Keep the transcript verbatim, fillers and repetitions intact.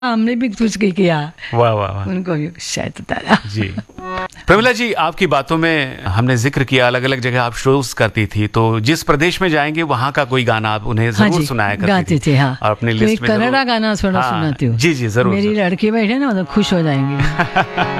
हमने भी कुछ किया, वाह वाह वाह। उनको भी शायद उतारा। जी प्रमिला जी, आपकी बातों में हमने जिक्र किया अलग अलग जगह आप शोज करती थी, तो जिस प्रदेश में जाएंगे वहाँ का कोई गाना आप उन्हें जरूर हाँ सुनाया करती गाती थी। थी, हाँ। और अपनी तो लिस्ट में कन्नड़ा गाना थोड़ा हाँ, सुनाती हूँ। जी जी जरूर मेरी लड़की बैठे ना, मतलब खुश हो जाएंगे।